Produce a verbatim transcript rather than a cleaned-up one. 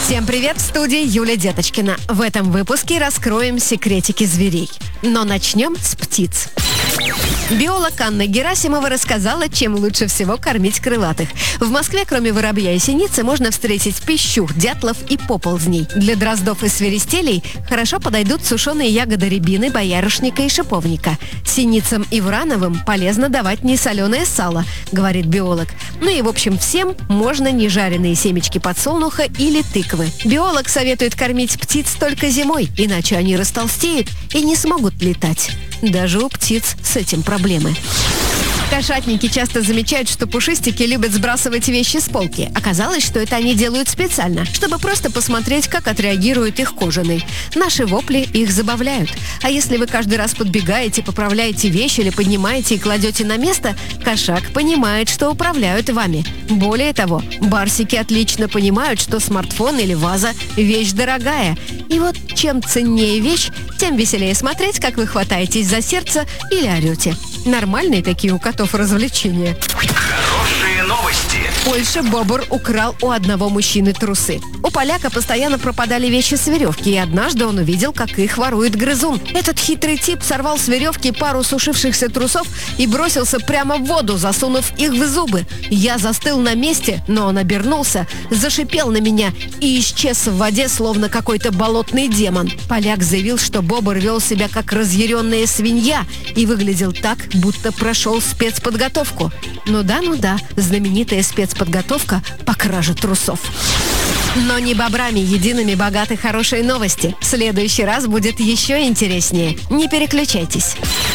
Всем привет, в студии Юлия Деточкина. В этом выпуске раскроем секретики зверей. Но начнем с птиц. Биолог Анна Герасимова рассказала, чем лучше всего кормить крылатых. В Москве, кроме воробья и синицы, можно встретить пищух, дятлов и поползней. Для дроздов и свиристелей хорошо подойдут сушеные ягоды рябины, боярышника и шиповника. Синицам и врановым полезно давать несоленое сало, говорит биолог. Ну и, в общем, всем можно нежаренные семечки подсолнуха или тыквы. Биолог советует кормить птиц только зимой, иначе они растолстеют и не смогут летать. Даже у птиц с этим проблемы. Кошатники часто замечают, что пушистики любят сбрасывать вещи с полки. Оказалось, что это они делают специально, чтобы просто посмотреть, как отреагирует их кожаный. Наши вопли их забавляют. А если вы каждый раз подбегаете, поправляете вещи или поднимаете и кладете на место, кошак понимает, что управляют вами. Более того, барсики отлично понимают, что смартфон или ваза – вещь дорогая. И вот чем ценнее вещь, тем веселее смотреть, как вы хватаетесь за сердце или орете. Нормальные такие у котов развлечения. Хорошие новости. В Польше бобр украл у одного мужчины трусы. У поляка постоянно пропадали вещи с веревки, и однажды он увидел, как их ворует грызун. Этот хитрый тип сорвал с веревки пару сушившихся трусов и бросился прямо в воду, засунув их в зубы. Я застыл на месте, но он обернулся, зашипел на меня и исчез в воде, словно какой-то болотный демон. Поляк заявил, что бобр вел себя как разъяренная свинья и выглядел так, будто прошел спецподготовку. Ну да, ну да, знаменитая спецподготовка по краже трусов. Но не бобрами едиными богаты хорошие новости. В следующий раз будет еще интереснее. Не переключайтесь.